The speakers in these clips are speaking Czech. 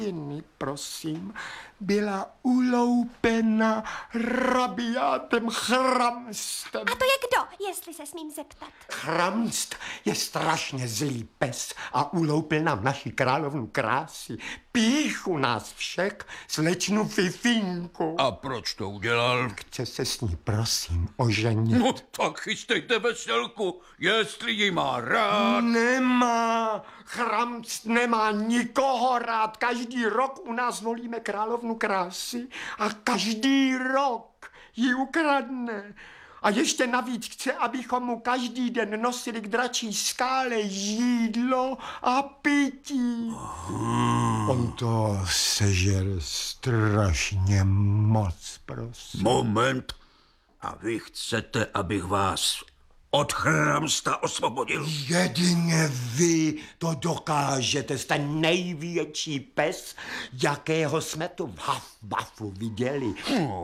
prosím, byla uloupena rabiátem Chramstem. A to je kdo, jestli se smím zeptat? Chramst je strašně zlý pes a uloupil nám naši královnu krásy. Píchu nás všech, slečnu Fifinku. A proč to udělal? Chce se s ní, prosím, oženit. No tak chystejte veselku, jestli ji má rád. Nemá, Chramst nemá nikoho rád. Každý rok u nás volíme královnu krásy a každý rok ji ukradne. A ještě navíc chce, abychom mu každý den nosili k dračí skále jídlo a pití. On to sežere strašně moc, prosím. Moment. A vy chcete, abych vás od Chramsta osvobodil? Jedině vy to dokážete. Jste největší pes, jakého jsme tu v Hafvafu viděli.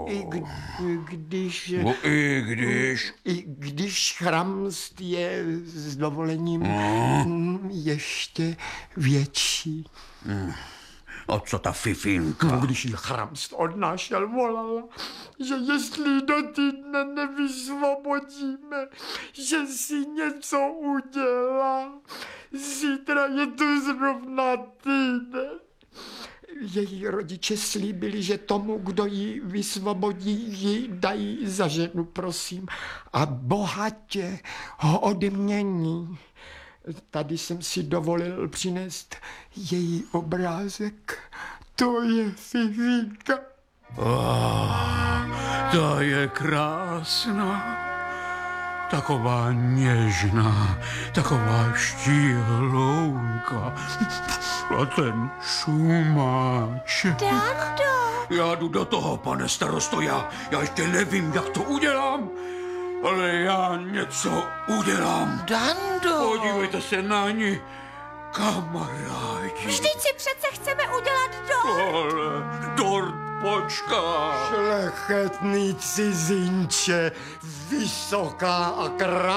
I když Chramst je s dovolením ještě větší. A co ta Fifinka? Když ji Chramst odnášel, volala, že jestli do týdne nevysvobodíme, že si něco udělá. Zítra je tu zrovna týden. Její rodiče slíbili, že tomu, kdo ji vysvobodí, ji dají za ženu, prosím, a bohatě ho odmění. Tady jsem si dovolil přinést její obrázek. To je Fifinka. Ta je krásná. Taková něžná, taková štíhlouka. A ten šumáček. Dando! Já jdu do toho, pane starosto, já ještě nevím, jak to udělám, ale já něco udělám. Dando! Podívejte se na ní, kamarádi. Vždyť si přece chceme udělat dort. Ale dort počká. Šlechetný cizinče, vysoká a krásná.